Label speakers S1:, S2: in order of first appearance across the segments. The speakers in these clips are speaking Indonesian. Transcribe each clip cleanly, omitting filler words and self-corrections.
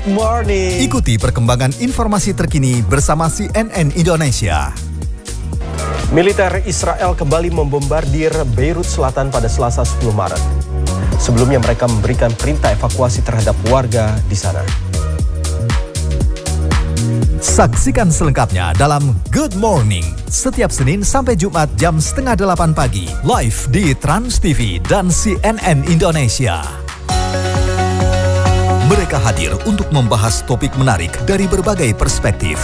S1: Good morning.
S2: Ikuti perkembangan informasi terkini bersama CNN Indonesia.
S1: Militer Israel kembali membombardir Beirut Selatan pada Selasa 10 Maret. Sebelumnya mereka memberikan perintah evakuasi terhadap warga di sana.
S2: Saksikan selengkapnya dalam Good Morning setiap Senin sampai Jumat jam 7:30 pagi live di Trans TV dan CNN Indonesia. Mereka hadir untuk membahas topik menarik dari berbagai perspektif.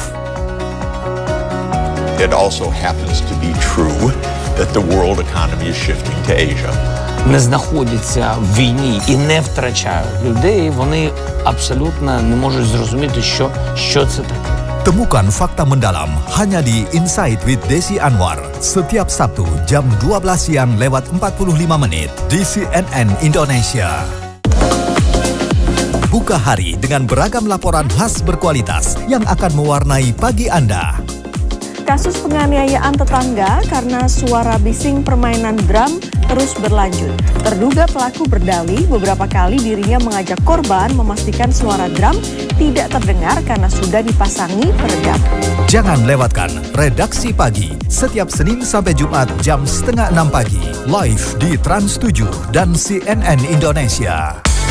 S3: It also happens to be true that the world economy is shifting to Asia.
S4: Не знаходяться в війні і не втрачають людей, вони абсолютно не можуть зрозуміти, що це таке.
S2: Temukan fakta mendalam hanya di Insight with Desi Anwar setiap Sabtu jam 12 siang lewat 45 menit di CNN Indonesia. Buka hari dengan beragam laporan khas berkualitas yang akan mewarnai pagi Anda.
S5: Kasus penganiayaan tetangga karena suara bising permainan drum terus berlanjut. Terduga pelaku berdalih beberapa kali dirinya mengajak korban memastikan suara drum tidak terdengar karena sudah dipasangi peredam.
S2: Jangan lewatkan Redaksi Pagi setiap Senin sampai Jumat jam 5:30 pagi live di Trans 7 dan CNN Indonesia.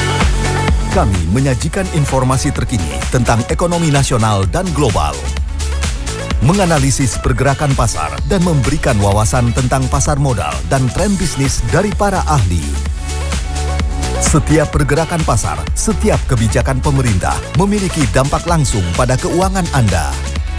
S2: Kami menyajikan informasi terkini tentang ekonomi nasional dan global, menganalisis pergerakan pasar dan memberikan wawasan tentang pasar modal dan tren bisnis dari para ahli. Setiap pergerakan pasar, setiap kebijakan pemerintah memiliki dampak langsung pada keuangan Anda.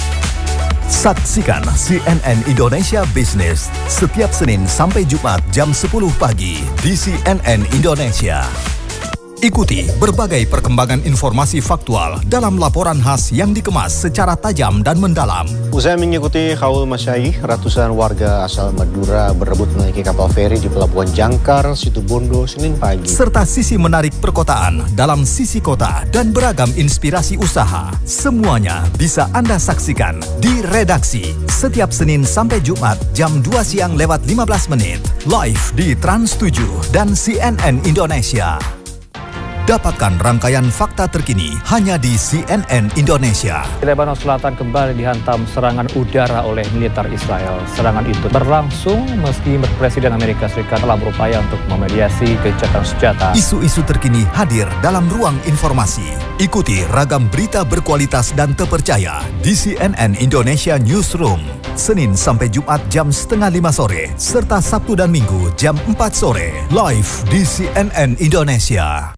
S2: Saksikan CNN Indonesia Business setiap Senin sampai Jumat jam 10 pagi di CNN Indonesia. Ikuti berbagai perkembangan informasi faktual dalam laporan khas yang dikemas secara tajam dan mendalam.
S6: Usai mengikuti haul masyayikh, ratusan warga asal Madura berebut menaiki kapal feri di Pelabuhan Jangkar, Situbondo, Senin pagi.
S2: Serta sisi menarik perkotaan dalam sisi kota dan beragam inspirasi usaha. Semuanya bisa Anda saksikan di Redaksi setiap Senin sampai Jumat jam 2 siang lewat 15 menit. Live di Trans 7 dan CNN Indonesia. Dapatkan rangkaian fakta terkini hanya di CNN Indonesia.
S7: Lebanon Selatan kembali dihantam serangan udara oleh militer Israel. Serangan itu berlangsung meski Presiden Amerika Serikat telah berupaya untuk memediasi gencatan senjata.
S2: Isu-isu terkini hadir dalam ruang informasi. Ikuti ragam berita berkualitas dan terpercaya di CNN Indonesia Newsroom. Senin sampai Jumat jam 4:30 sore, serta Sabtu dan Minggu jam 4 sore. Live di CNN Indonesia.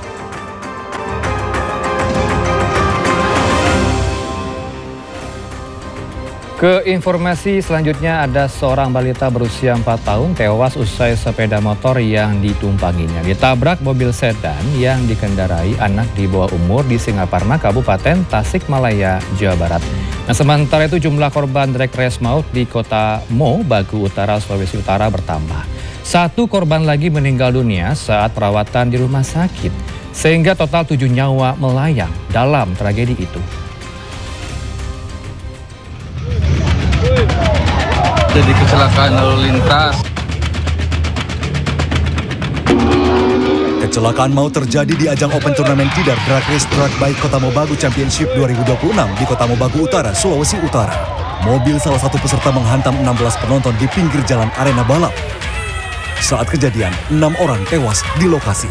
S7: Ke informasi selanjutnya, ada seorang balita berusia 4 tahun tewas usai sepeda motor yang ditumpanginya ditabrak mobil sedan yang dikendarai anak di bawah umur di Singaparna, Kabupaten Tasikmalaya, Jawa Barat. Nah, sementara itu jumlah korban direct res maut di Kota Mo, Bagu Utara, Sulawesi Utara bertambah. 1 korban lagi meninggal dunia saat perawatan di rumah sakit, sehingga total 7 nyawa melayang dalam tragedi itu.
S8: Jadi kecelakaan lalu lintas.
S2: Kecelakaan maut terjadi di ajang Open Turnamen Tidar Drag Race Track Bike Kota Mobagu Championship 2026 di Kota Mobagu Utara, Sulawesi Utara. Mobil salah satu peserta menghantam 16 penonton di pinggir jalan arena balap. Saat kejadian, 6 orang tewas di lokasi.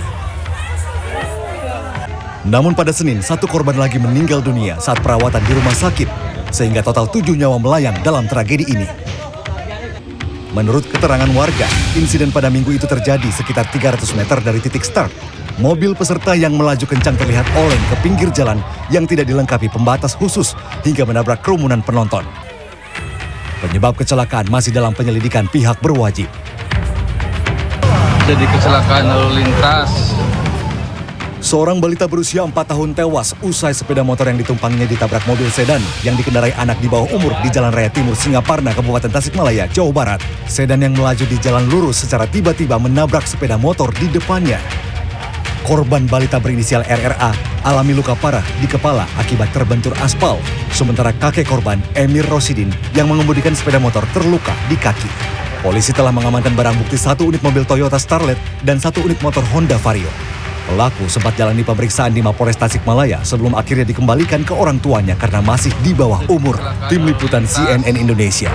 S2: Namun pada Senin, 1 korban lagi meninggal dunia saat perawatan di rumah sakit, sehingga total 7 nyawa melayang dalam tragedi ini. Menurut keterangan warga, insiden pada minggu itu terjadi sekitar 300 meter dari titik start. Mobil peserta yang melaju kencang terlihat oleng ke pinggir jalan yang tidak dilengkapi pembatas khusus hingga menabrak kerumunan penonton. Penyebab kecelakaan masih dalam penyelidikan pihak berwajib.
S8: Jadi kecelakaan lalu lintas.
S2: Seorang balita berusia 4 tahun tewas usai sepeda motor yang ditumpanginya ditabrak mobil sedan yang dikendarai anak di bawah umur di Jalan Raya Timur Singaparna, Kabupaten Tasikmalaya, Jawa Barat. Sedan yang melaju di jalan lurus secara tiba-tiba menabrak sepeda motor di depannya. Korban balita berinisial RRA alami luka parah di kepala akibat terbentur aspal. Sementara kakek korban, Emir Rosidin, yang mengemudikan sepeda motor terluka di kaki. Polisi telah mengamankan barang bukti 1 unit mobil Toyota Starlet dan 1 unit motor Honda Vario. Pelaku sempat jalani pemeriksaan di Mapolres Tasikmalaya sebelum akhirnya dikembalikan ke orang tuanya karena masih di bawah umur. Tim Liputan CNN Indonesia.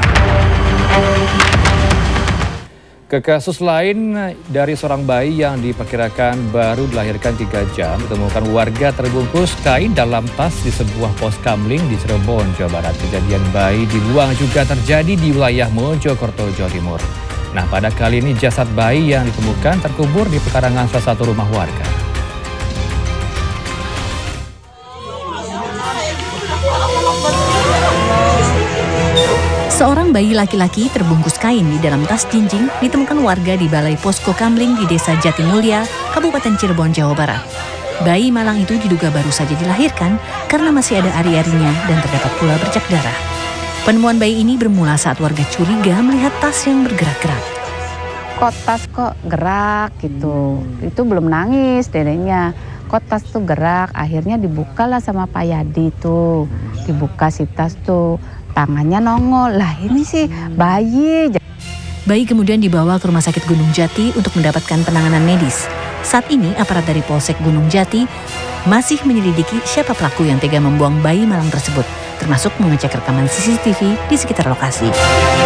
S7: Ke kasus lain dari seorang bayi yang diperkirakan baru dilahirkan 3 jam, ditemukan warga terbungkus kain dalam tas di sebuah pos kamling di Cirebon, Jawa Barat. Kejadian bayi dibuang juga terjadi di wilayah Mojokerto, Jawa Timur. Nah, pada kali ini jasad bayi yang ditemukan terkubur di pekarangan salah satu rumah warga.
S9: Seorang bayi laki-laki terbungkus kain di dalam tas jinjing ditemukan warga di Balai Posko Kamling di Desa Jatimulya, Kabupaten Cirebon, Jawa Barat. Bayi malang itu diduga baru saja dilahirkan karena masih ada ari-arinya dan terdapat pula bercak darah. Penemuan bayi ini bermula saat warga curiga melihat tas yang bergerak-gerak.
S10: Kok tas kok gerak gitu, itu belum nangis dedeknya. Kok tas tuh gerak, akhirnya dibukalah sama Pak Yadi tuh. Dibuka si tas tuh. Tangannya nongol, lah ini sih bayi.
S9: Bayi kemudian dibawa ke Rumah Sakit Gunung Jati untuk mendapatkan penanganan medis. Saat ini aparat dari Polsek Gunung Jati masih menyelidiki siapa pelaku yang tega membuang bayi malang tersebut, termasuk mengecek rekaman CCTV di sekitar lokasi.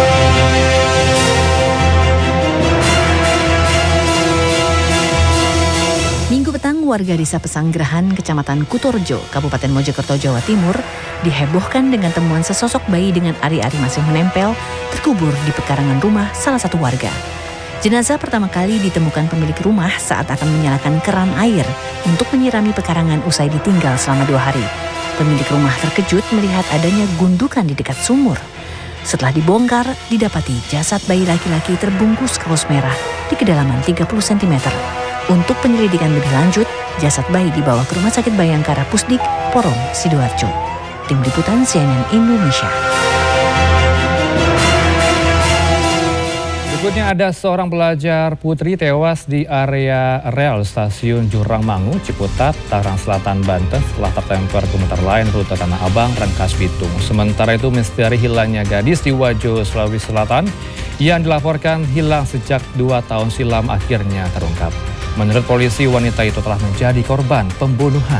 S9: Minggu petang, warga Desa Pesanggerahan, Kecamatan Kutorjo, Kabupaten Mojokerto, Jawa Timur, dihebohkan dengan temuan sesosok bayi dengan ari-ari masih menempel terkubur di pekarangan rumah salah satu warga. Jenazah pertama kali ditemukan pemilik rumah saat akan menyalakan keran air untuk menyirami pekarangan usai ditinggal selama 2 hari. Pemilik rumah terkejut melihat adanya gundukan di dekat sumur. Setelah dibongkar, didapati jasad bayi laki-laki terbungkus kaos merah di kedalaman 30 cm. Untuk penyelidikan lebih lanjut, jasad bayi dibawa ke Rumah Sakit Bayangkara Pusdik, Porong, Sidoarjo. Tim Liputan CNN Indonesia.
S7: Berikutnya ada seorang pelajar putri tewas di area rel stasiun Jurangmangu, Ciputat, Tangerang Selatan, Banten setelah tertemper komuter lain rute Tanah Abang, Rangkas Bitung. Sementara itu misteri hilangnya gadis di Wajo, Sulawesi Selatan yang dilaporkan hilang sejak 2 tahun silam akhirnya terungkap. Menurut polisi, wanita itu telah menjadi korban pembunuhan.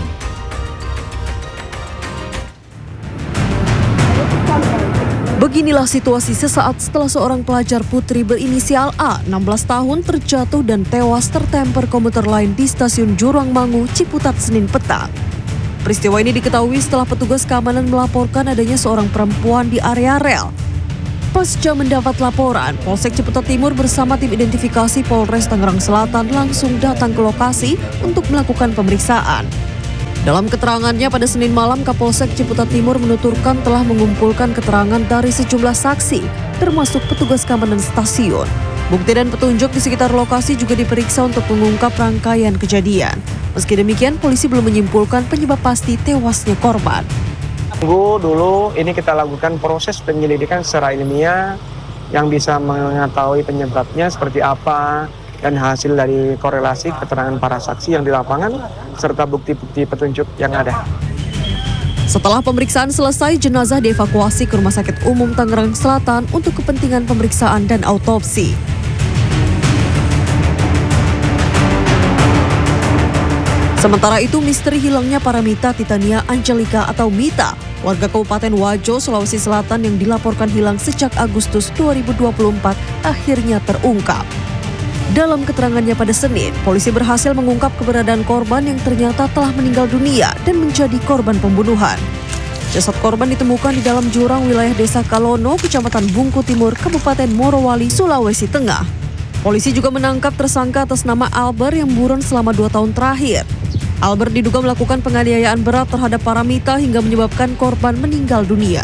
S5: Beginilah situasi sesaat setelah seorang pelajar putri berinisial A, 16 tahun, terjatuh dan tewas tertemper komuter lain di stasiun Jurangmangu, Ciputat, Senin petang. Peristiwa ini diketahui setelah petugas keamanan melaporkan adanya seorang perempuan di area rel. Pasca mendapat laporan, Polsek Ciputat Timur bersama tim identifikasi Polres Tangerang Selatan langsung datang ke lokasi untuk melakukan pemeriksaan. Dalam keterangannya pada Senin malam, Kapolsek Ciputat Timur menuturkan telah mengumpulkan keterangan dari sejumlah saksi, termasuk petugas keamanan stasiun. Bukti dan petunjuk di sekitar lokasi juga diperiksa untuk mengungkap rangkaian kejadian. Meski demikian, polisi belum menyimpulkan penyebab pasti tewasnya korban.
S11: Dulu ini kita lakukan proses penyelidikan secara ilmiah yang bisa mengetahui penyebabnya seperti apa dan hasil dari korelasi keterangan para saksi yang di lapangan serta bukti-bukti petunjuk yang ada.
S5: Setelah pemeriksaan selesai, jenazah dievakuasi ke Rumah Sakit Umum Tangerang Selatan untuk kepentingan pemeriksaan dan autopsi. Sementara itu, misteri hilangnya Paramita Titania Angelika atau Mita, warga Kabupaten Wajo, Sulawesi Selatan yang dilaporkan hilang sejak Agustus 2024 akhirnya terungkap. Dalam keterangannya pada Senin, polisi berhasil mengungkap keberadaan korban yang ternyata telah meninggal dunia dan menjadi korban pembunuhan. Jasad korban ditemukan di dalam jurang wilayah Desa Kalono, Kecamatan Bungku Timur, Kabupaten Morowali, Sulawesi Tengah. Polisi juga menangkap tersangka atas nama Albert yang buron selama 2 tahun terakhir. Albert diduga melakukan penganiayaan berat terhadap Paramita hingga menyebabkan korban meninggal dunia.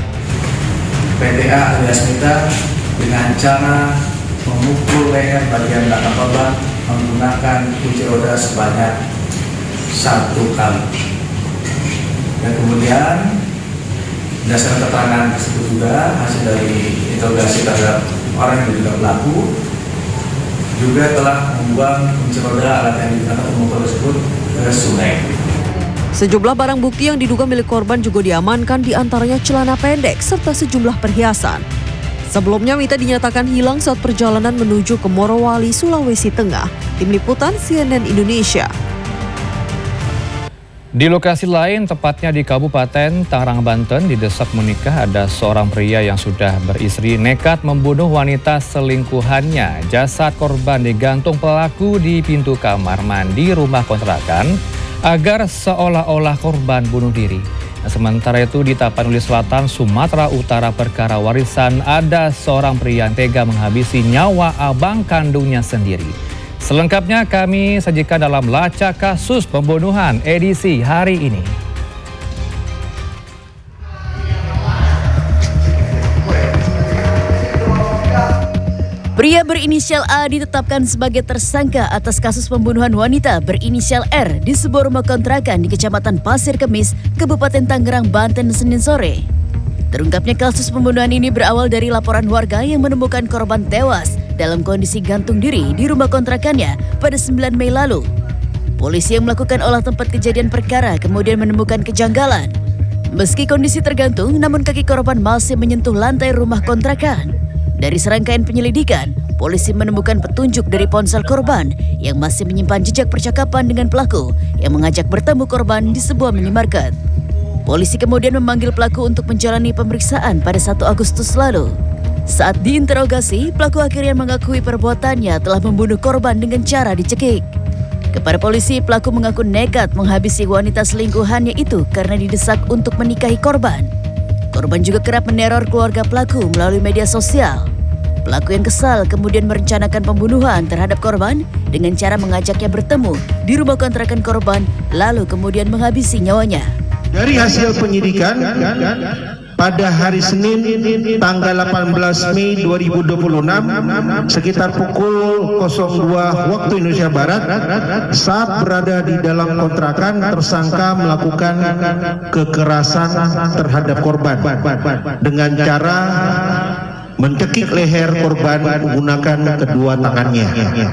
S12: PTA alias Mita dengan cara memukul leher bagian belakang korban menggunakan kunci roda sebanyak 1 kali. Dan kemudian berdasarkan keterangan tersebut juga hasil dari interogasi terhadap orang yang diduga pelaku juga telah membuang kunci roda alat yang digunakan pemukul tersebut ke sungai.
S5: Sejumlah barang bukti yang diduga milik korban juga diamankan, diantaranya celana pendek serta sejumlah perhiasan. Sebelumnya Mita dinyatakan hilang saat perjalanan menuju ke Morowali, Sulawesi Tengah. Tim Liputan CNN Indonesia.
S7: Di lokasi lain, tepatnya di Kabupaten Tangerang, Banten, didesak menikah ada seorang pria yang sudah beristri nekat membunuh wanita selingkuhannya. Jasad korban digantung pelaku di pintu kamar mandi rumah kontrakan agar seolah-olah korban bunuh diri. Sementara itu di Tapanuli Selatan, Sumatera Utara, perkara warisan ada seorang pria yang tega menghabisi nyawa abang kandungnya sendiri. Selengkapnya kami sajikan dalam Lacak Kasus Pembunuhan edisi hari ini.
S13: Pria berinisial A ditetapkan sebagai tersangka atas kasus pembunuhan wanita berinisial R di sebuah rumah kontrakan di Kecamatan Pasir Kemis, Kabupaten Tangerang, Banten, Senin sore. Terungkapnya kasus pembunuhan ini berawal dari laporan warga yang menemukan korban tewas dalam kondisi gantung diri di rumah kontrakannya pada 9 Mei lalu. Polisi yang melakukan olah tempat kejadian perkara kemudian menemukan kejanggalan. Meski kondisi tergantung, namun kaki korban masih menyentuh lantai rumah kontrakan. Dari serangkaian penyelidikan, polisi menemukan petunjuk dari ponsel korban yang masih menyimpan jejak percakapan dengan pelaku yang mengajak bertemu korban di sebuah minimarket. Polisi kemudian memanggil pelaku untuk menjalani pemeriksaan pada 1 Agustus lalu. Saat diinterogasi, pelaku akhirnya mengakui perbuatannya telah membunuh korban dengan cara dicekik. Kepada polisi, pelaku mengaku nekat menghabisi wanita selingkuhannya itu karena didesak untuk menikahi korban. Korban juga kerap meneror keluarga pelaku melalui media sosial. Pelaku yang kesal kemudian merencanakan pembunuhan terhadap korban dengan cara mengajaknya bertemu di rumah kontrakan korban, lalu kemudian menghabisi nyawanya.
S14: Dari hasil penyidikan, pada hari Senin tanggal 18 Mei 2026 sekitar pukul 02 waktu Indonesia Barat, saat berada di dalam kontrakan, tersangka melakukan kekerasan terhadap korban dengan cara mencekik leher korban menggunakan kedua tangannya.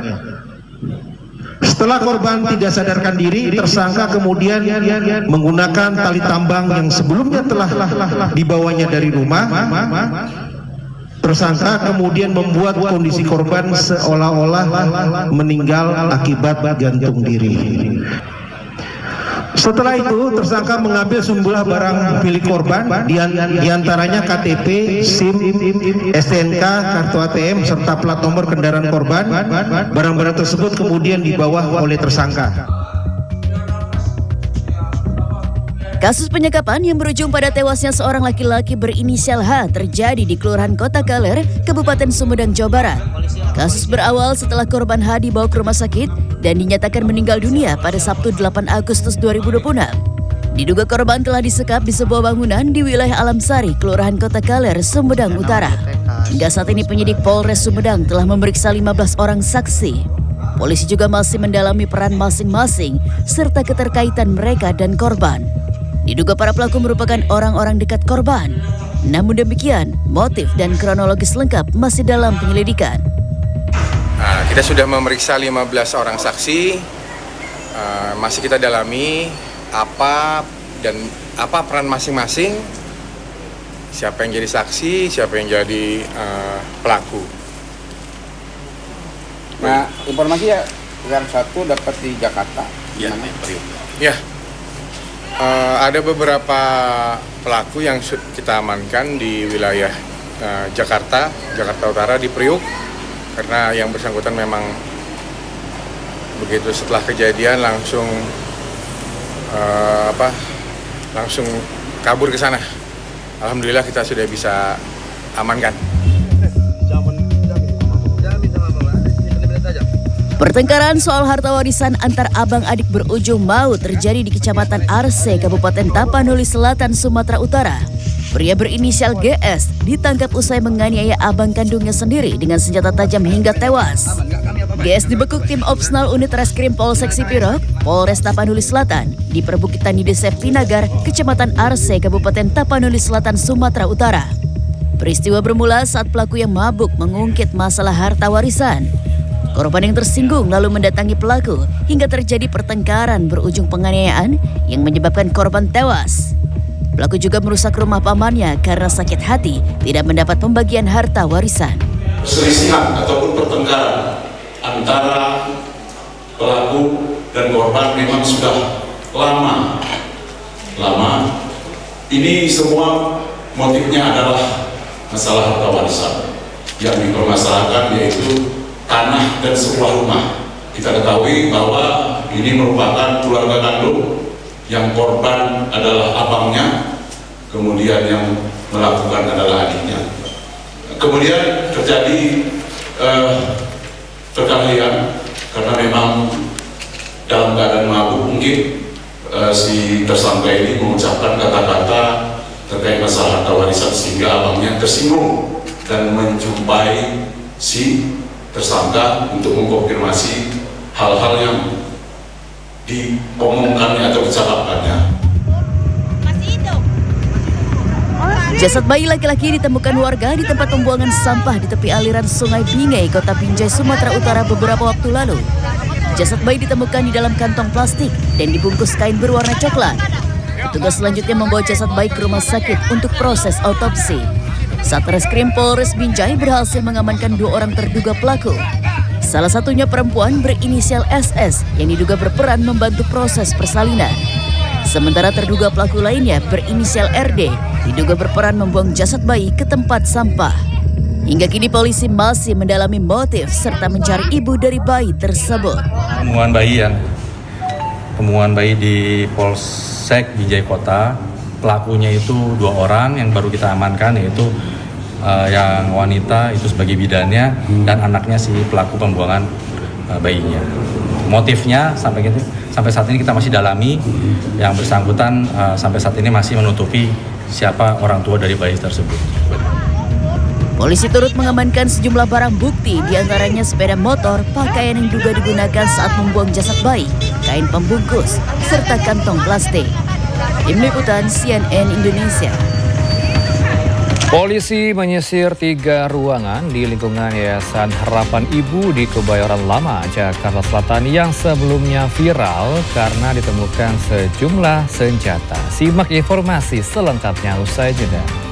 S14: Setelah korban tidak sadarkan diri, tersangka kemudian menggunakan tali tambang yang sebelumnya telah dibawanya dari rumah. Tersangka kemudian membuat kondisi korban seolah-olah meninggal akibat gantung diri. Setelah itu, tersangka mengambil sejumlah barang milik korban, diantaranya KTP, SIM, STNK, kartu ATM, serta plat nomor kendaraan korban. Barang-barang tersebut kemudian dibawa oleh tersangka.
S13: Kasus penyekapan yang berujung pada tewasnya seorang laki-laki berinisial H terjadi di Kelurahan Kota Kaler, Kabupaten Sumedang, Jawa Barat. Kasus berawal setelah korban H dibawa ke rumah sakit dan dinyatakan meninggal dunia pada Sabtu 8 Agustus 2026. Diduga korban telah disekap di sebuah bangunan di wilayah Alam Sari, Kelurahan Kota Kaler, Sumedang Utara. Hingga saat ini penyidik Polres Sumedang telah memeriksa 15 orang saksi. Polisi juga masih mendalami peran masing-masing serta keterkaitan mereka dan korban. Diduga para pelaku merupakan orang-orang dekat korban. Namun demikian, motif dan kronologis lengkap masih dalam penyelidikan.
S15: Kita sudah memeriksa 15 orang saksi, masih kita dalami apa peran masing-masing, siapa yang jadi saksi, siapa yang jadi pelaku.
S16: Nah, informasi ya, yang satu dapat di Jakarta.
S15: Iya, ya. Ada beberapa pelaku yang kita amankan di wilayah Jakarta Utara, di Priuk, karena yang bersangkutan memang begitu setelah kejadian langsung kabur ke sana. Alhamdulillah kita sudah bisa amankan.
S13: Pertengkaran soal harta warisan antar abang adik berujung maut terjadi di Kecamatan Arse, Kabupaten Tapanuli Selatan, Sumatera Utara. Pria berinisial GS ditangkap usai menganiaya abang kandungnya sendiri dengan senjata tajam hingga tewas. GS dibekuk tim Opsnal Unit Reskrim Polsek Sipirok, Polres Tapanuli Selatan, di perbukitan di Desa Pinagar, Kecamatan Arse, Kabupaten Tapanuli Selatan, Sumatera Utara. Peristiwa bermula saat pelaku yang mabuk mengungkit masalah harta warisan. Korban yang tersinggung lalu mendatangi pelaku hingga terjadi pertengkaran berujung penganiayaan yang menyebabkan korban tewas. Pelaku juga merusak rumah pamannya karena sakit hati tidak mendapat pembagian harta warisan.
S17: Perselisihan ataupun pertengkaran antara pelaku dan korban memang sudah
S18: lama. Ini semua motifnya adalah masalah harta warisan yang dipermasalahkan, yaitu tanah dan sebuah rumah. Kita ketahui bahwa ini merupakan keluarga kandung, yang korban adalah abangnya, kemudian yang melakukan adalah adiknya. Kemudian terjadi perkelahian karena memang dalam keadaan mabuk mungkin si tersangka ini mengucapkan kata-kata terkait masalah harta warisan sehingga abangnya tersinggung dan menjumpai si tersangka untuk mengkonfirmasi hal-hal yang diomongkannya atau dicakapkannya.
S13: Jasad bayi laki-laki ditemukan warga di tempat pembuangan sampah di tepi aliran Sungai Bingai, Kota Binjai, Sumatera Utara beberapa waktu lalu. Jasad bayi ditemukan di dalam kantong plastik dan dibungkus kain berwarna coklat. Petugas selanjutnya membawa jasad bayi ke rumah sakit untuk proses autopsi. Satreskrim Polres Binjai berhasil mengamankan 2 orang terduga pelaku. Salah satunya perempuan berinisial SS yang diduga berperan membantu proses persalinan. Sementara terduga pelaku lainnya berinisial RD diduga berperan membuang jasad bayi ke tempat sampah. Hingga kini polisi masih mendalami motif serta mencari ibu dari bayi tersebut.
S19: Pembuangan bayi di Polsek Binjai Kota. Pelakunya itu 2 orang yang baru kita amankan, yaitu yang wanita itu sebagai bidannya dan anaknya si pelaku pembuangan bayinya. Motifnya sampai saat ini kita masih dalami. Yang bersangkutan sampai saat ini masih menutupi siapa orang tua dari bayi tersebut.
S13: Polisi turut mengamankan sejumlah barang bukti, diantaranya sepeda motor, pakaian yang diduga digunakan saat membuang jasad bayi, kain pembungkus, serta kantong plastik. Tim Liputan CNN Indonesia.
S7: Polisi menyisir 3 ruangan di lingkungan Yayasan Harapan Ibu di Kebayoran Lama, Jakarta Selatan yang sebelumnya viral karena ditemukan sejumlah senjata. Simak informasi selengkapnya usai jeda.